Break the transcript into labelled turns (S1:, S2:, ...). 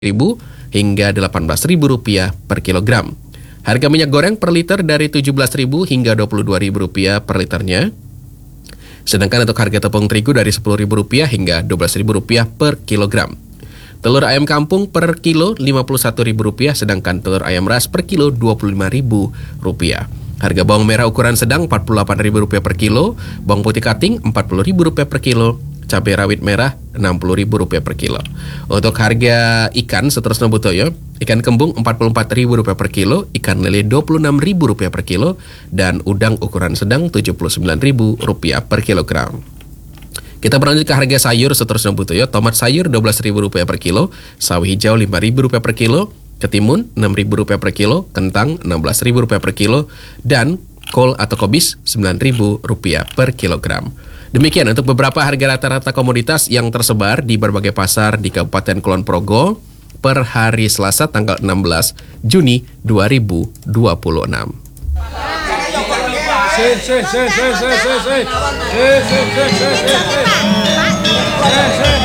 S1: hingga Rp18.000 per kilogram. Harga minyak goreng per liter dari Rp17.000 hingga Rp22.000 per liternya. Sedangkan untuk harga tepung terigu dari Rp10.000 hingga Rp12.000 per kilogram. Telur ayam kampung per kilo Rp51.000, sedangkan telur ayam ras per kilo Rp25.000. Harga bawang merah ukuran sedang Rp48.000 per kilo, bawang putih cutting Rp40.000 per kilo, cabai rawit merah Rp60.000 per kilo. Untuk harga ikan seterusnya Butoyo, ikan kembung Rp44.000 per kilo, ikan lele Rp26.000 per kilo, dan udang ukuran sedang Rp79.000 per kilogram. Kita berlanjut ke harga sayur seterusnya Butoyo, tomat sayur Rp12.000 per kilo, sawi hijau Rp5.000 per kilo, ketimun Rp6.000 per kilo, kentang Rp16.000 per kilo, dan kol atau kobis Rp9.000 per kilogram. Demikian untuk beberapa harga rata-rata komoditas yang tersebar di berbagai pasar di Kabupaten Kulon Progo per hari Selasa tanggal 16 Juni 2026.